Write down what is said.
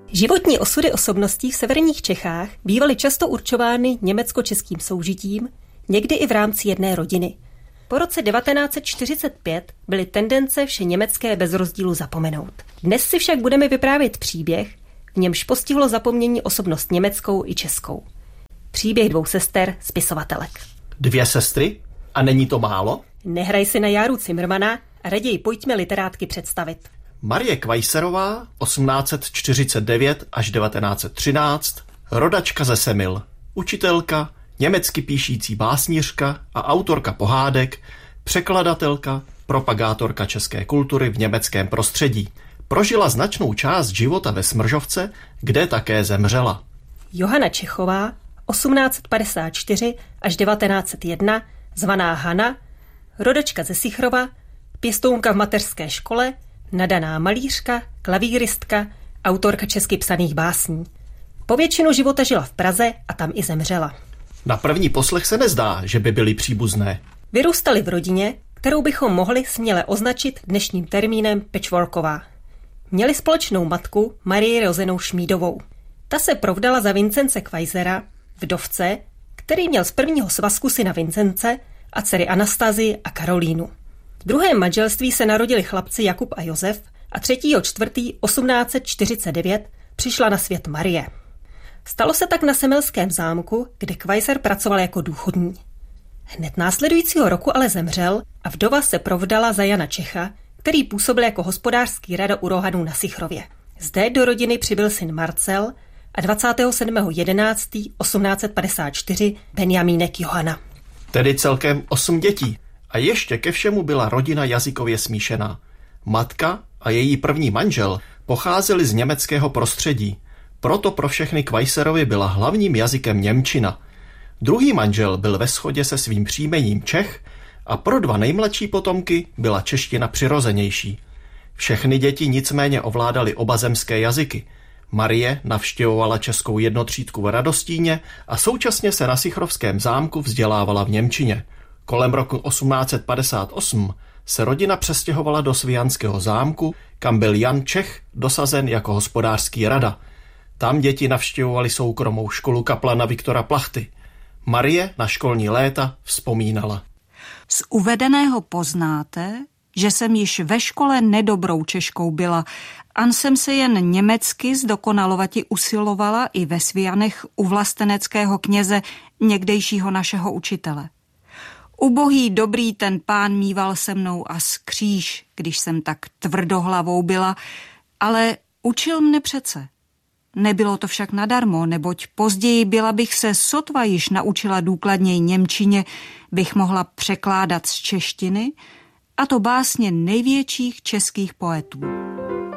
Životní osudy osobností v severních Čechách bývaly často určovány německo-českým soužitím, někdy i v rámci jedné rodiny. Po roce 1945 byly tendence vše německé bez rozdílu zapomenout. Dnes si však budeme vyprávět příběh, v němž postihlo zapomnění osobnost německou i českou. Příběh dvou sester spisovatelek. 2 sestry? A není to málo? Nehraj si na Járu Cimrmana a raději pojďme literátky představit. Marie Kvajserová, 1849 až 1913, rodačka ze Semil, učitelka, německy píšící básnířka a autorka pohádek, překladatelka, propagátorka české kultury v německém prostředí. Prožila značnou část života ve Smržovce, kde také zemřela. Johana Čechová, 1854 až 1901, zvaná Hana, rodačka ze Sichrova, pěstounka v mateřské škole, nadaná malířka, klavíristka, autorka česky psaných básní. Po většinu života žila v Praze a tam i zemřela. Na první poslech se nezdá, že by byly příbuzné. Vyrůstali v rodině, kterou bychom mohli směle označit dnešním termínem patchworková. Měli společnou matku Marii Rozenou Šmídovou. Ta se provdala za Vincence Kvajsera, vdovce, který měl z prvního svazku syna Vincence a dcery Anastazii a Karolínu. V druhém manželství se narodili chlapci Jakub a Josef a 3.4.1849 přišla na svět Marie. Stalo se tak na Semelském zámku, kde Kvajser pracoval jako důchodní. Hned následujícího roku ale zemřel a vdova se provdala za Jana Čecha, který působil jako hospodářský rada u Rohanů na Sichrově. Zde do rodiny přibyl syn Marcel a 27.11.1854 Benjamínek Johana. Tedy celkem 8 dětí. A ještě ke všemu byla rodina jazykově smíšená. Matka a její první manžel pocházeli z německého prostředí, proto pro všechny Kvajserovi byla hlavním jazykem němčina. Druhý manžel byl ve shodě se svým příjmením Čech a pro 2 nejmladší potomky byla čeština přirozenější. Všechny děti nicméně ovládaly oba zemské jazyky. Marie navštěvovala českou jednotřídku v Radostíně a současně se na Sichrovském zámku vzdělávala v němčině. Kolem roku 1858 se rodina přestěhovala do Svijanského zámku, kam byl Jan Čech dosazen jako hospodářský rada. Tam děti navštěvovali soukromou školu kaplana Viktora Plachty. Marie na školní léta vzpomínala. Z uvedeného poznáte, že jsem již ve škole nedobrou Češkou byla, an jsem se jen německy zdokonalovati usilovala i ve Svijanech u vlasteneckého kněze, někdejšího našeho učitele. Ubohý dobrý ten pán míval se mnou a skříž, když jsem tak tvrdohlavou byla, ale učil mne přece. Nebylo to však nadarmo, neboť později byla bych se sotva již naučila důkladněji němčině, bych mohla překládat z češtiny, a to básně největších českých poetů.